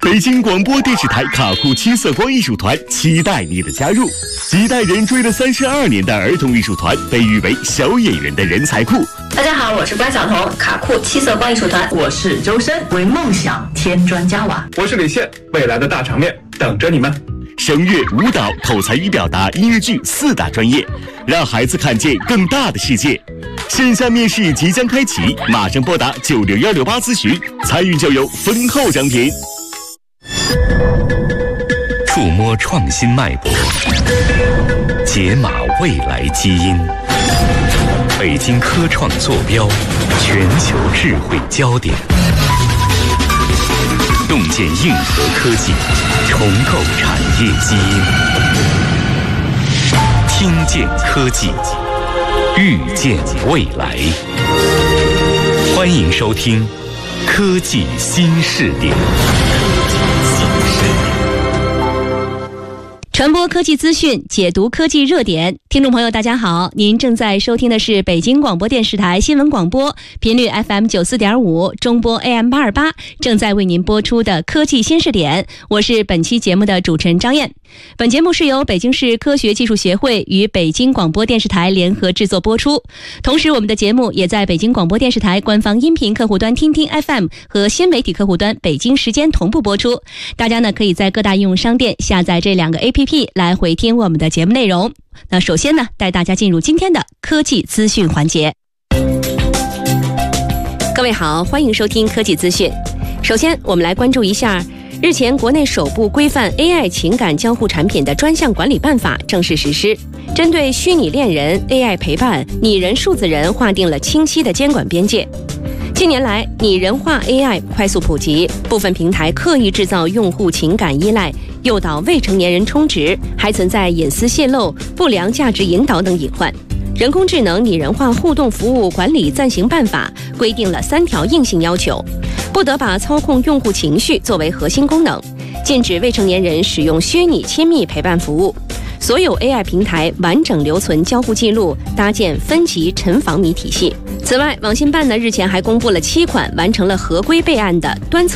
北京广播电视台卡酷七色光艺术团期待你的加入。几代人追了32年的儿童艺术团，被誉为小演员的人才库。 大家好，我是关晓彤，卡酷七色光艺术团。 我是周深，为梦想添砖加瓦。 我是李现，未来的大场面等着你们。 声乐、舞蹈、口才与表达、音乐剧4大专业，让孩子看见更大的世界。线下面试即将开启，马上拨打96168咨询，参与就有丰厚奖品。 触摸创新脉搏，解码未来基因。北京科创坐标，全球智慧焦点。洞见硬核科技，重构产业基因。听见科技，预见未来。欢迎收听科技新视点。 传播科技资讯，解读科技热点。听众朋友大家好，您正在收听的是北京广播电视台新闻广播，频率 FM 94.5，中波 AM 828，正在为您播出的科技新视点。我是本期节目的主持人张燕。本节目是由北京市科学技术协会与北京广播电视台联合制作播出。同时我们的节目也在北京广播电视台官方音频客户端听听 FM 和新媒体客户端北京时间同步播出。大家呢可以在各大应用商店下载这2个 APP 来回听我们的节目内容。那首先呢，带大家进入今天的科技资讯环节。各位好，欢迎收听科技资讯。首先我们来关注一下日前国内首部规范 AI 情感交互产品的专项管理办法正式实施，针对虚拟恋人、AI 陪伴、拟人数字人划定了清晰的监管边界。近年来，拟人化 AI 快速普及，部分平台刻意制造用户情感依赖，诱导未成年人充值，还存在隐私泄露、不良价值引导等隐患。人工智能拟人化互动服务管理暂行办法规定了3条硬性要求：不得把操控用户情绪作为核心功能，禁止未成年人使用虚拟亲密陪伴服务，所有 AI 平台完整留存交互记录，搭建分级沉防迷体系。此外，网信办呢日前还公布了7款完成了合规备案的端侧